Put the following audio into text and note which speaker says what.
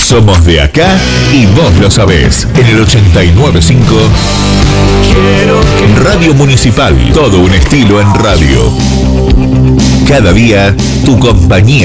Speaker 1: Somos de acá y vos lo sabés. En el 89.5 Radio Municipal. Todo un estilo en radio. Cada día tu compañía.